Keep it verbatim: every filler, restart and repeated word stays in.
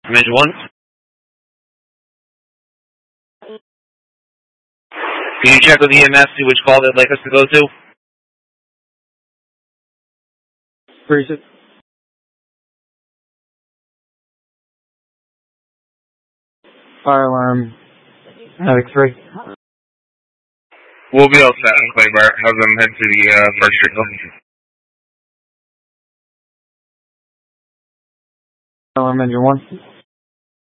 Engine one. Can you check with E M S, see which call they'd like us to go to? Where is it? Fire alarm. Havoc three. We'll be all set in Claybar. Have them head to the uh, First Street building. Fire alarm engine one.